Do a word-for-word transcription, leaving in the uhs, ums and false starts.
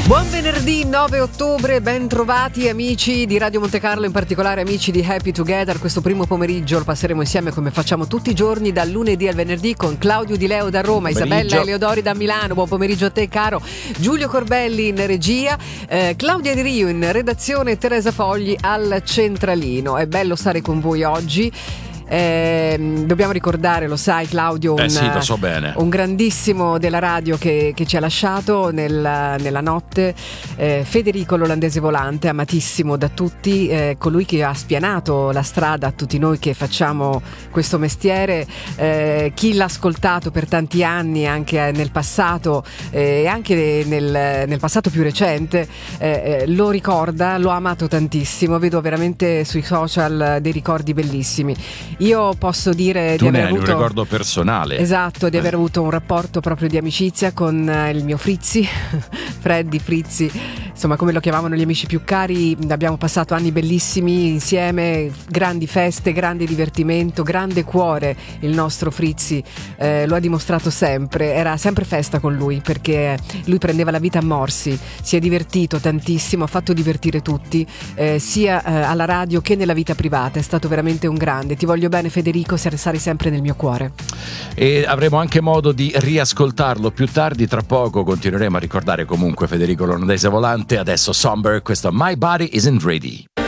Buon venerdì nove ottobre, ben trovati amici di Radio Monte Carlo, in particolare amici di Happy Together. Questo primo pomeriggio lo passeremo insieme come facciamo tutti i giorni, dal lunedì al venerdì, con Claudio Di Leo da Roma, Isabella Eleodori da Milano. Buon pomeriggio a te caro Giulio Corbelli in regia, eh, Claudia Di Rio in redazione, Teresa Fogli al centralino. È bello stare con voi oggi. Eh, dobbiamo ricordare, lo sai Claudio, un, eh sì, lo so bene. un grandissimo della radio che, che ci ha lasciato nel, nella notte, eh, Federico l'olandese volante, amatissimo da tutti, eh, colui che ha spianato la strada a tutti noi che facciamo questo mestiere, eh, chi l'ha ascoltato per tanti anni anche nel passato e eh, anche nel, nel passato più recente, eh, lo ricorda, lo ha amato tantissimo. Vedo veramente sui social dei ricordi bellissimi. Io posso dire tu di ne aver hai avuto un ricordo personale. Esatto, di eh. aver avuto un rapporto proprio di amicizia con eh, il mio Frizzi, Freddy Frizzi, insomma come lo chiamavano gli amici più cari. Abbiamo passato anni bellissimi insieme, grandi feste, grande divertimento, grande cuore. Il nostro Frizzi eh, lo ha dimostrato sempre, era sempre festa con lui perché lui prendeva la vita a morsi, si è divertito tantissimo, ha fatto divertire tutti, eh, sia eh, alla radio che nella vita privata. È stato veramente un grande. Ti voglio bene Federico, sarai sempre nel mio cuore. E avremo anche modo di riascoltarlo più tardi. Tra poco continueremo a ricordare comunque Federico l'olandese volante. Adesso Somber, questo My Body Isn't Ready.